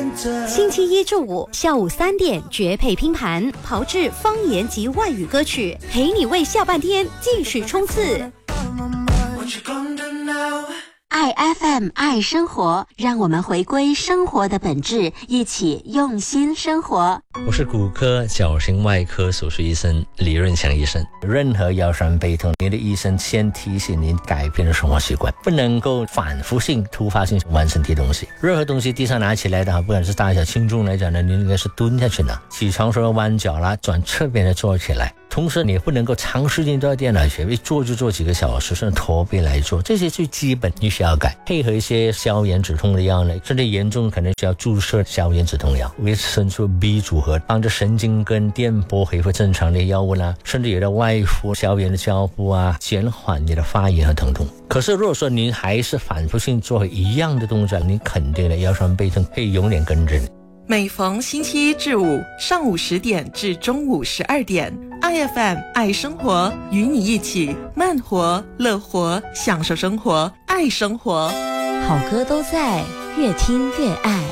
星期一至五下午3点绝配拼盘，炮制方言及外语歌曲，陪你为下半天继续冲刺。 爱 FM 爱生活，让我们回归生活的本质，一起用心生活。 我是骨科矫形外科手术医生李润祥医生。任何腰酸背痛，你的医生先提醒您改变生活习惯，不能够反复性突发性玩身体东西。任何东西地上拿起来的，不管是大小轻重来讲呢，你应该是蹲下去拿。起床时候弯脚啦，转侧边的坐起来。同时你不能够长时间都在电脑前一坐就坐几个小时，甚至驼背来做，这些最基本你需要改。配合一些消炎止痛的药呢，甚至严重可能需要注射消炎止痛药，维生素 B 组合，帮助神经跟电波恢复正常的药物啦，甚至有的外敷消炎的胶布啊，减缓你的发炎和疼痛。可是如果说您还是反复性做一样的动作，你肯定的腰酸背痛会永远跟着你。 每逢星期一至五上午10点至中午12点，IFM 爱生活，与你一起慢活、乐活，享受生活，爱生活。 好歌都在，越听越爱。